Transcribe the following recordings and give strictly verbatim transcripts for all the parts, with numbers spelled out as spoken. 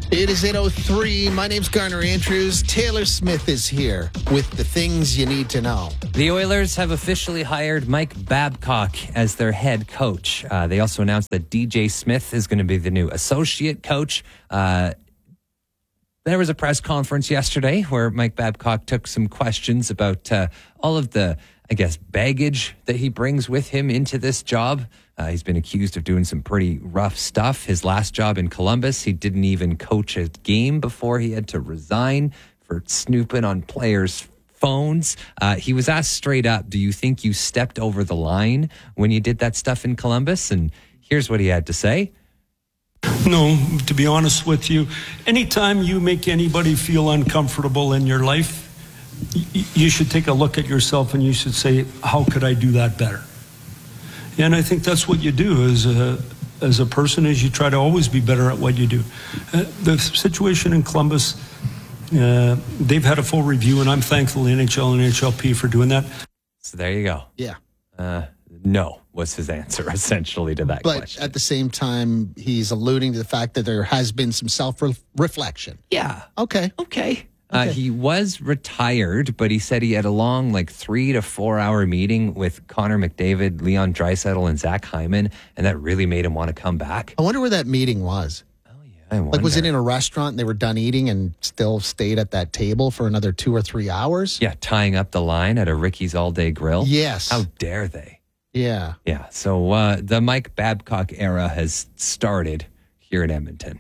It is eight oh three. My name's Garner Andrews. Taylor Smith is here with the things you need to know. The Oilers have officially hired Mike Babcock as their head coach. Uh, they also announced that D J Smith is going to be the new associate coach. Uh, there was a press conference yesterday where Mike Babcock took some questions about uh, all of the, I guess, baggage that he brings with him into this job. Uh, he's been accused of doing some pretty rough stuff. His last job in Columbus, he didn't even coach a game before he had to resign for snooping on players' phones. Uh, he was asked straight up, do you think you stepped over the line when you did that stuff in Columbus? And here's what he had to say. No, to be honest with you, anytime you make anybody feel uncomfortable in your life, y- you should take a look at yourself and you should say, how could I do that better? And I think that's what you do as a, as a person, is you try to always be better at what you do. Uh, the situation in Columbus, uh, they've had a full review, and I'm thankful to N H L and N H L P for doing that. So there you go. Yeah. Uh, no was his answer, essentially, to that but question. But at the same time, he's alluding to the fact that there has been some self-reflection. Yeah. Okay. Okay. Uh, Okay. he was retired, but he said he had a long, like three to four hour meeting with Connor McDavid, Leon Draisaitl, and Zach Hyman, and that really made him want to come back. I wonder where that meeting was. Oh, yeah. I wonder. Like, was it in a restaurant and they were done eating and still stayed at that table for another two or three hours? Yeah, tying up the line at a Ricky's All Day Grill. Yes. How dare they? Yeah. Yeah, so uh, the Mike Babcock era has started here in Edmonton.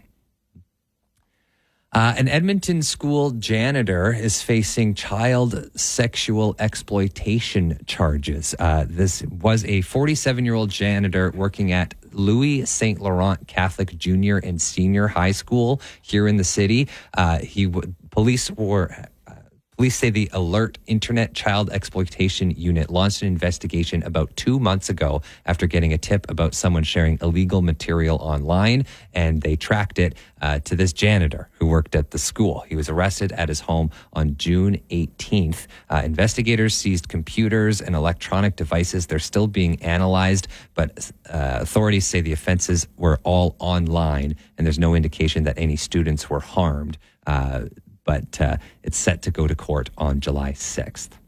Uh, an Edmonton school janitor is facing child sexual exploitation charges. Uh, this was a forty-seven-year-old janitor working at Louis Saint Laurent Catholic Junior and Senior High School here in the city. Uh, he w- police were. Police say the Alert Internet Child Exploitation Unit launched an investigation about two months ago after getting a tip about someone sharing illegal material online, and they tracked it uh, to this janitor who worked at the school. He was arrested at his home on June eighteenth. Uh, investigators seized computers and electronic devices. They're still being analyzed, but uh, authorities say the offenses were all online, and there's no indication that any students were harmed. Uh, but uh, it's set to go to court on July sixth.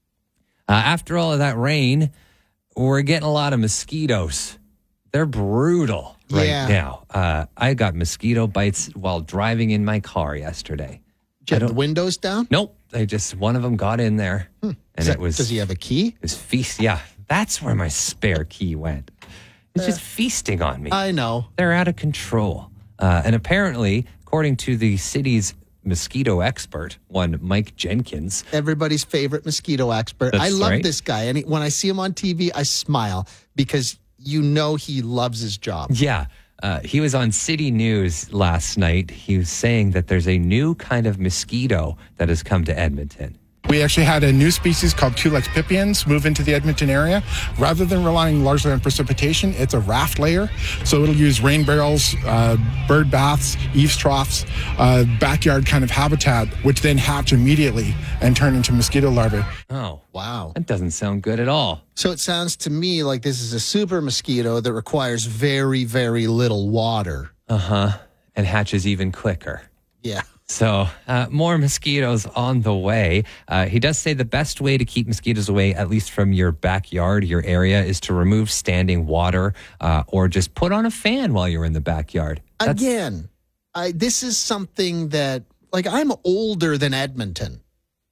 Uh, after all of that rain, we're getting a lot of mosquitoes. They're brutal right Yeah. now. Uh, I got mosquito bites while driving in my car yesterday. Did you I have the don't- windows down? Nope, they just one of them got in there, and Is it that- was Does he have a key? it was feast. Yeah, that's where my spare key went. It's just feasting on me. I know. They're out of control. Uh, and apparently, according to the city's mosquito expert, one Mike Jenkins. Everybody's favorite mosquito expert. That's I love right. this guy. And he- when I see him on T V, I smile because you know he loves his job. Yeah. Uh, he was on City News last night. He was saying that there's a new kind of mosquito that has come to Edmonton. We actually had a new species called Culex pipiens move into the Edmonton area. Rather than relying largely on precipitation, it's a raft layer. So it'll use rain barrels, uh, bird baths, eaves troughs, uh, backyard kind of habitat, which then hatch immediately and turn into mosquito larvae. Oh, Wow. that doesn't sound good at all. So it sounds to me like this is a super mosquito that requires very, very little water. Uh-huh. And hatches even quicker. Yeah. So uh, more mosquitoes on the way. Uh, he does say the best way to keep mosquitoes away, at least from your backyard, your area, is to remove standing water uh, or just put on a fan while you're in the backyard. That's- Again, I, this is something that, like, I'm older than Edmonton.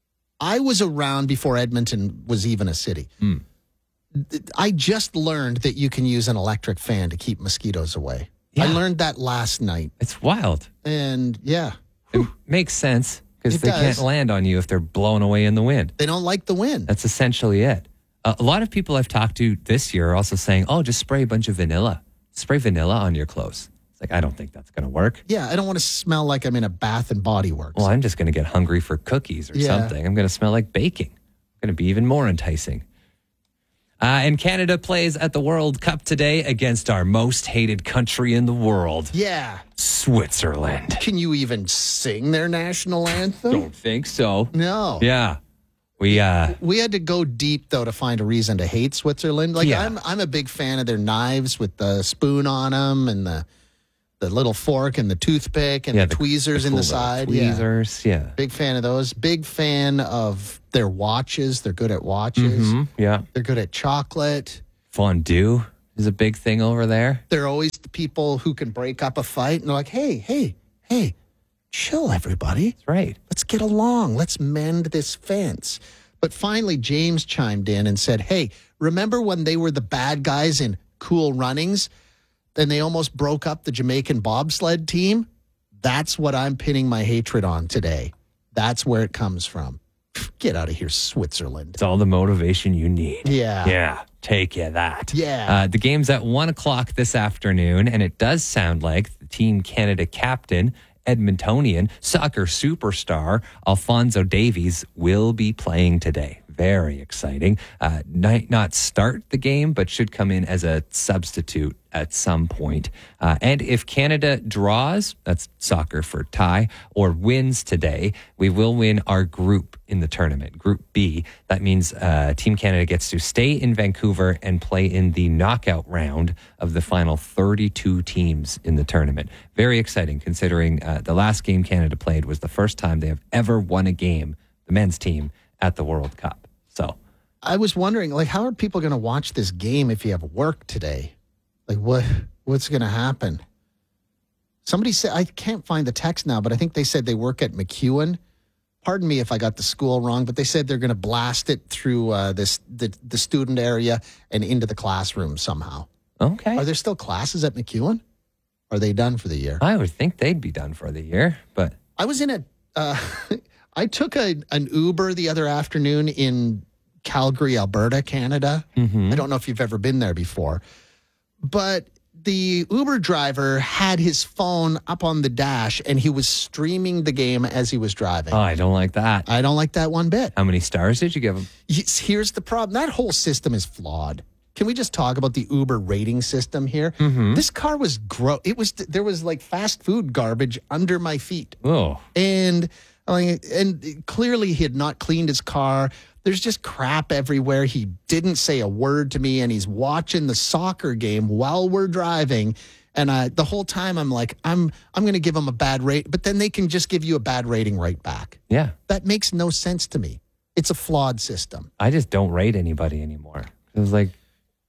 I was around before Edmonton was even a city. Mm. I just learned that you can use an electric fan to keep mosquitoes away. I Yeah. learned that last night. It's wild. And yeah, It makes sense because It they does. can't land on you if they're blown away in the wind. they don't like the wind. That's essentially it. Uh, a lot of people I've talked to this year are also saying, oh, just spray a bunch of vanilla. Spray vanilla on your clothes. It's like, I don't think that's going to work. Yeah, I don't want to smell like I'm in a Bath and Body Works. Well, I'm just going to get hungry for cookies or Yeah. something. I'm going to smell like baking. Going to be even more enticing. Uh, and Canada plays at the World Cup today against our most hated country in the world, Yeah. Switzerland. Can you even sing their national anthem? Don't think so. No. Yeah. We, uh, We had to go deep though to find a reason to hate Switzerland. Like Yeah. I'm, I'm a big fan of their knives with the spoon on them and the the little fork and the toothpick and Yeah, the, tweezers in cool the little side. Yeah. Tweezers, yeah. Big fan of those. Big fan of their watches. They're good at watches. Mhm, yeah. They're good at chocolate. Fondue is a big thing over there. They're always the people who can break up a fight and they're like, hey, hey, hey, chill, everybody. That's right. Let's get along. Let's mend this fence. But finally, James chimed in and said, hey, remember when they were the bad guys in Cool Runnings and they almost broke up the Jamaican bobsled team? That's what I'm pinning my hatred on today. That's where it comes from. Get out of here, Switzerland. It's all the motivation you need. Yeah. Yeah. Take you that. Yeah. Uh, the game's at one o'clock this afternoon, and it does sound like the Team Canada captain, Edmontonian soccer superstar Alphonso Davies will be playing today. Very exciting. Uh, might not start the game, but should come in as a substitute at some point. Uh, and if Canada draws, that's soccer for tie, or wins today, we will win our group in the tournament, Group B. That means uh, Team Canada gets to stay in Vancouver and play in the knockout round of the final thirty-two teams in the tournament. Very exciting, considering uh, the last game Canada played was the first time they have ever won a game, the men's team, at the World Cup. So I was wondering, like, how are people going to watch this game if you have work today? Like, what what's going to happen? Somebody said, I can't find the text now, but I think they said they work at McEwen. Pardon me if I got the school wrong, but they said they're going to blast it through uh, this the, the student area and into the classroom somehow. Okay. Are there still classes at McEwen? Are they done for the year? I would think they'd be done for the year, but I was in a, uh, I took a, an Uber the other afternoon in Calgary, Alberta, Canada. Mm-hmm. I don't know if you've ever been there before, but the Uber driver had his phone up on the dash and he was streaming the game as he was driving. oh, I don't like that. I don't like that one bit. How many stars did you give him? Yes, here's the problem. That whole system is flawed. Can we just talk about the Uber rating system here? Mm-hmm. This car was gross. It was, there was like fast food garbage under my feet. Oh, And I mean, and clearly he had not cleaned his car. There's just crap everywhere. He didn't say a word to me, and he's watching the soccer game while we're driving. And I, the whole time I'm like, I'm I'm going to give him a bad rate, but then they can just give you a bad rating right back. yeah. That makes no sense to me. It's a flawed system. I just don't rate anybody anymore. It was like,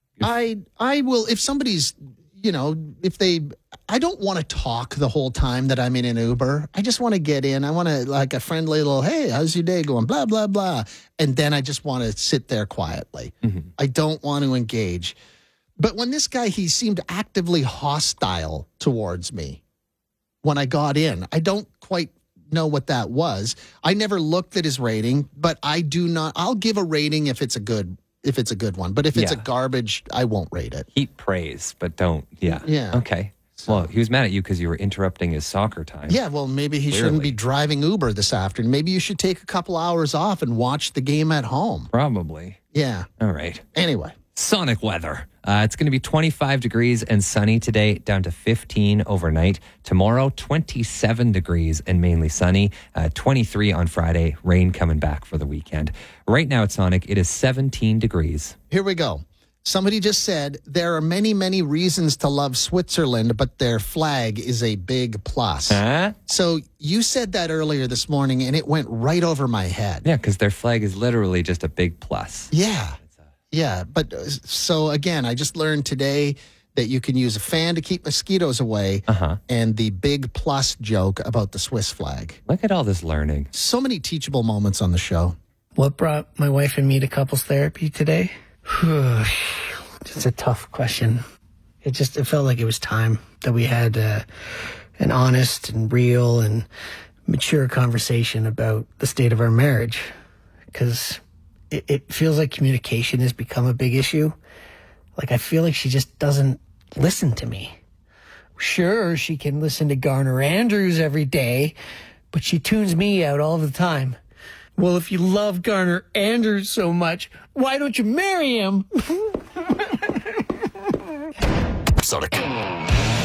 I I will if somebody's, you know, if they, I don't want to talk the whole time that I'm in an Uber. I just want to get in. I want to, like, a friendly little, hey, how's your day going? Blah, blah, blah. And then I just want to sit there quietly. mm-hmm. I don't want to engage. But when this guy, he seemed actively hostile towards me when I got in. I don't quite know what that was. I never looked at his rating, but I do not, I'll give a rating if it's a good if it's a good one. But if it's Yeah. a garbage, I won't rate it. heap praise, but don't. Yeah. Yeah. Okay. Well, he was mad at you because you were interrupting his soccer time. Yeah, well, maybe he shouldn't Clearly. be driving Uber this afternoon. Maybe you should take a couple hours off and watch the game at home. Probably. Yeah. All right. Anyway, Sonic weather. Uh, it's going to be twenty-five degrees and sunny today, down to fifteen overnight. Tomorrow, twenty-seven degrees and mainly sunny. Uh, twenty-three on Friday. Rain coming back for the weekend. Right now at Sonic, it is seventeen degrees. here we go. Somebody just said there are many, many reasons to love Switzerland, but their flag is a big plus. Huh? So you said that earlier this morning, and it went right over my head. Yeah, because their flag is literally just a big plus. Yeah. Yeah. But uh, so again, I just learned today that you can use a fan to keep mosquitoes away, Uh-huh. and the big plus joke about the Swiss flag. Look at all this learning. So many teachable moments on the show. What brought my wife and me to couples therapy today? It's a tough question. It just it felt like it was time that we had uh, an honest and real and mature conversation about the state of our marriage, because it, it feels like communication has become a big issue. Like, I feel like she just doesn't listen to me. Sure, she can listen to Garner Andrews every day, but she tunes me out all the time. Well, if you love Garner Andrews so much, why don't you marry him? Sonic.